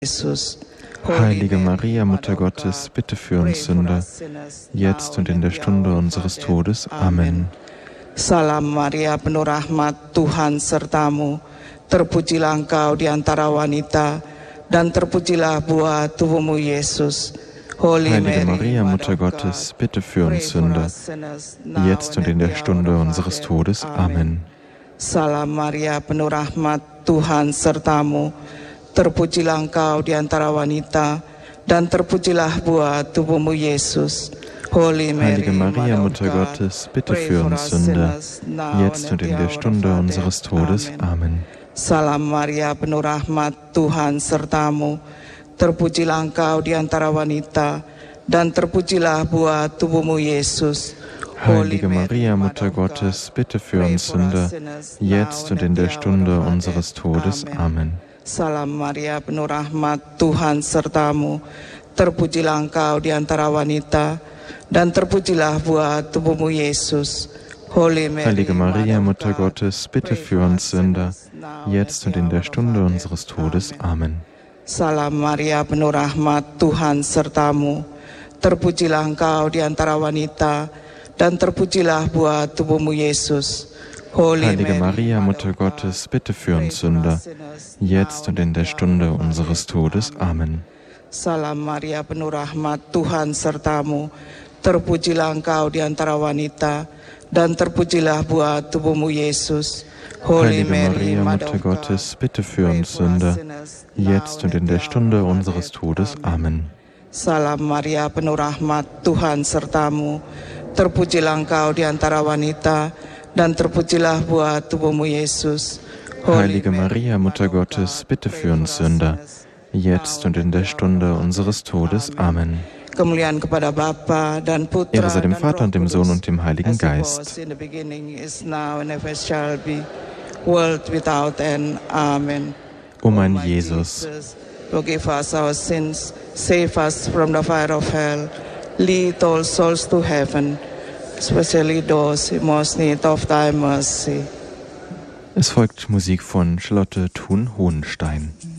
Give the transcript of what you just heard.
Jesus. Heilige Maria, Mutter Gottes, bitte für uns Sünder, jetzt und in der Stunde unseres Todes. Amen. Salam Maria, penuh rahmat, Tuhan sertamu. Terpujilah engkau di antara wanita, dan terpujilah buah tubuhmu, Yesus. Heilige Maria, Mutter Gottes, bitte für uns Sünder, jetzt und in der Stunde unseres Todes. Amen. Salam Maria, penuh rahmat, Tuhan sertamu. Terpujilah engkau di antara wanita, dan terpujilah buah tubuhmu, Yesus. Heilige Maria, Mutter Gottes, bitte für uns Sünder, jetzt und in der Stunde unseres Todes. Amen. Salam Maria, penuh rahmat, Tuhan sertamu. Terpujilah engkau di antara wanita, dan terpujilah buah tubuhmu, Yesus. Heilige Maria, Mutter Gottes, bitte für uns Sünder, jetzt und in der Stunde unseres Todes. Amen. Salam Maria, penuh rahmat, Tuhan sertamu. Terpujilah engkau di antara wanita, dan terpujilah buah tubuhmu, Yesus. Heilige Maria, Mutter Gottes, bitte für uns Sünder, jetzt und in der Stunde unseres Todes. Amen. Salam Maria, penuh rahmat, Tuhan sertamu. Terpujilah engkau di antara wanita, dan terpujilah buah tubuhmu, Yesus. Heilige Maria, Mutter Gottes, bitte für uns Sünder, jetzt und in der Stunde unseres Todes. Amen. Salam Maria, penuh rahmat, Tuhan sertamu. Terpujilah engkau di antara wanita, dan terpujilah buah tubuhmu, Yesus. Heilige Maria, Mutter Gottes, bitte für uns Sünder, jetzt und in der Stunde unseres Todes. Amen. Salam Maria, penuh rahmat, Tuhan sertamu. Terpujilah engkau di antara wanita, dan terpujilah buah tubuhmu, Yesus. Heilige Maria, Mutter Gottes, bitte für uns Sünder, jetzt und in der Stunde unseres Todes. Amen. Kemuliaan kepada Bapa dan Putra Ehre sei dem dan Vater und dem Roh Sohn Kudus, und dem Heiligen as it was Geist. in the beginning, is now, and ever shall be, world without end. Amen. O mein Jesus, forgive us our sins, save us from the fire of hell, lead all souls to heaven, especially those in most need of thy mercy. es folgt Musik von Charlotte Thun-Hohenstein.